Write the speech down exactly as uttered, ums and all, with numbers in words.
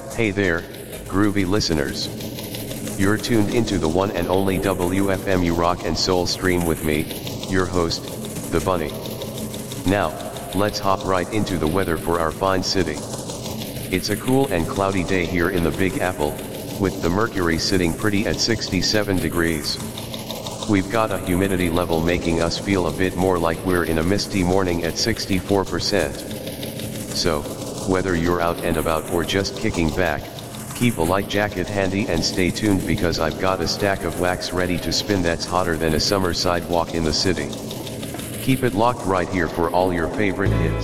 Hey there, groovy listeners. You're tuned into the one and only W F M U Rock and Soul stream with me, your host, The Bunny. Now, let's hop right into the weather for our fine city. It's a cool and cloudy day here in the Big Apple, with the mercury sitting pretty at sixty-seven degrees. We've got a humidity level making us feel a bit more like we're in a misty morning at sixty-four percent. So, whether you're out and about or just kicking back, keep a light jacket handy and stay tuned because I've got a stack of wax ready to spin that's hotter than a summer sidewalk in the city. Keep it locked right here for all your favorite hits.